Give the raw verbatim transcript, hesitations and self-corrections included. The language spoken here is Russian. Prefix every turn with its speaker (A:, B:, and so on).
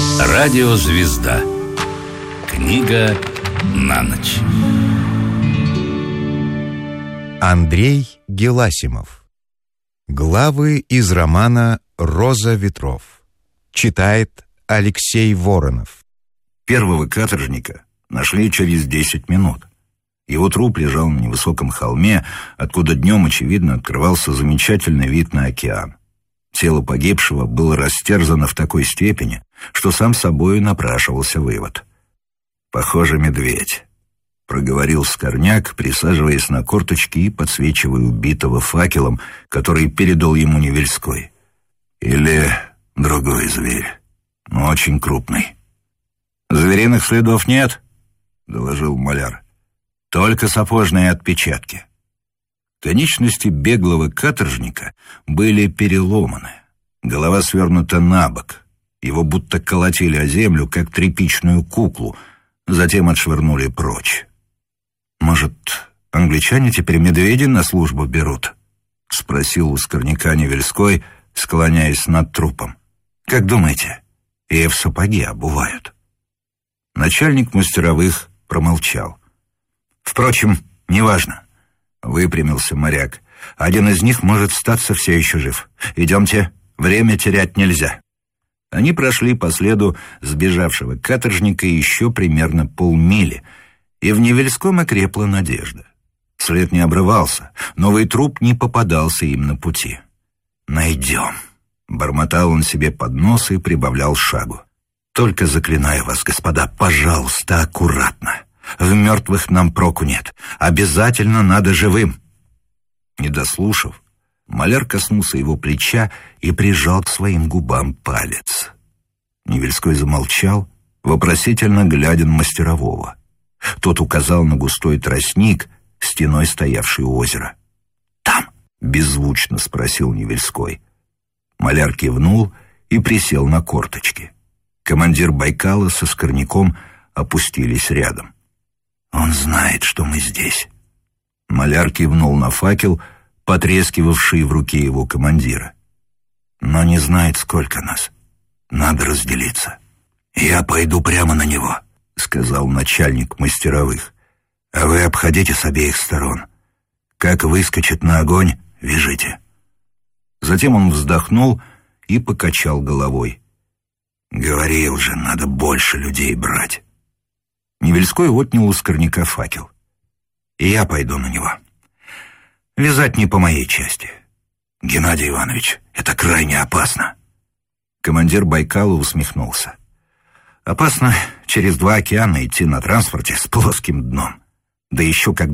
A: Радиозвезда. Книга на ночь.
B: Андрей Геласимов. Главы из романа «Роза ветров». Читает Алексей Воронов.
C: Первого каторжника нашли через десять минут. Его труп лежал на невысоком холме, откуда днем, очевидно, открывался замечательный вид на океан. Тело погибшего было растерзано в такой степени, что сам собою напрашивался вывод. «Похоже, медведь», — проговорил Скорняк, присаживаясь на корточки и подсвечивая убитого факелом, который передал ему Невельской. «Или другой зверь, но очень крупный». «Звериных следов нет», — доложил маляр. «Только сапожные отпечатки». Конечности беглого каторжника были переломаны. Голова свернута на бок. Его будто колотили о землю, как тряпичную куклу, затем отшвырнули прочь. «Может, англичане теперь медведей на службу берут?» — спросил у Скорняка Невельской, склоняясь над трупом. «Как думаете, и в сапоги обувают?» Начальник мастеровых промолчал. «Впрочем, неважно», — выпрямился моряк. «Один из них может статься все еще жив. Идемте, время терять нельзя». Они прошли по следу сбежавшего каторжника еще примерно полмили, и в Невельском окрепла надежда. След не обрывался, новый труп не попадался им на пути. «Найдем», — бормотал он себе под нос и прибавлял шагу. «Только заклинаю вас, господа, пожалуйста, аккуратно. В мертвых нам проку нет. Обязательно надо живым». Не дослушав, маляр коснулся его плеча и прижал к своим губам палец. Невельской замолчал, вопросительно глядя на мастерового. Тот указал на густой тростник, стеной стоявший у озера. «Там?» — беззвучно спросил Невельской. Маляр кивнул и присел на корточки. Командир Байкала со Скорняком опустились рядом. «Он знает, что мы здесь». Маляр кивнул на факел, потрескивавший в руке его командира. «Но не знает, сколько нас. Надо разделиться». «Я пойду прямо на него», — сказал начальник мастеровых. «А вы обходите с обеих сторон. Как выскочит на огонь, вяжите». Затем он вздохнул и покачал головой. «Говорил же, надо больше людей брать». Невельской отнял у Скорняка факел. «И я пойду на него. Вязать не по моей части. Геннадий Иванович, это крайне опасно». Командир Байкала усмехнулся. «Опасно через два океана идти на транспорте с плоским дном. Да еще как